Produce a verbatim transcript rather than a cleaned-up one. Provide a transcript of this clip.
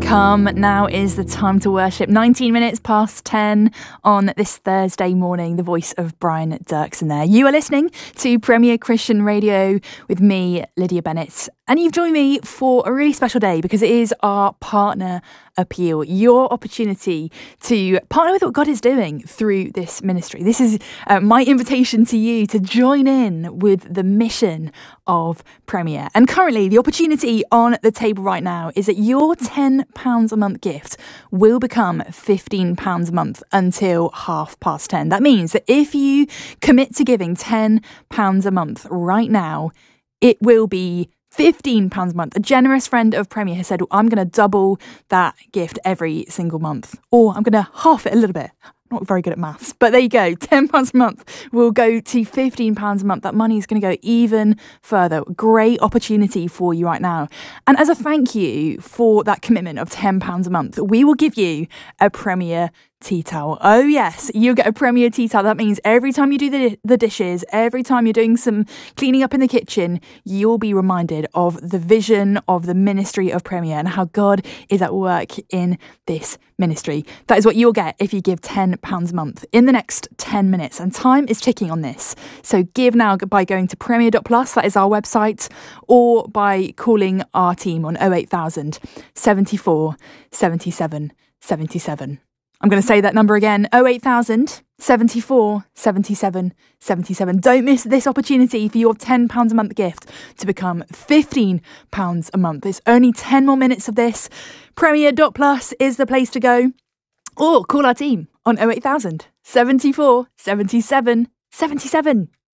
Come, now is the time to worship. nineteen minutes past ten on this Thursday morning. The voice of Brian Dirksen there. You are listening to Premier Christian Radio with me, Lydia Bennett. And you've joined me for a really special day because it is our partner appeal, your opportunity to partner with what God is doing through this ministry. This is uh, my invitation to you to join in with the mission of Premier. And currently, the opportunity on the table right now is that your ten pounds a month gift will become fifteen pounds a month until half past ten. That means that if you commit to giving ten pounds a month right now, it will be fifteen pounds a month. A generous friend of Premier has said, well, I'm going to double that gift every single month, or I'm going to half it a little bit. Not very good at maths, but there you go. ten pounds a month will go to fifteen pounds a month. That money is going to go even further. Great opportunity for you right now. And as a thank you for that commitment of ten pounds a month, we will give you a Premier tea towel. Oh yes, you get a Premier tea towel. That means every time you do the, the dishes, every time you're doing some cleaning up in the kitchen, you'll be reminded of the vision of the ministry of Premier and how God is at work in this ministry. That is what you'll get if you give ten pounds a month in the next ten minutes. And time is ticking on this. So give now by going to premier dot plus, that is our website, or by calling our team on oh eight thousand, seventy-four, seventy-seven, seventy-seven. I'm going to say that number again, oh eight thousand, seventy-four, seventy-seven, seventy-seven. Don't miss this opportunity for your ten pounds a month gift to become fifteen pounds a month. There's only ten more minutes of this. premier dot plus is the place to go. Or call our team on oh eight thousand, seventy-four, seventy-seven, seventy-seven.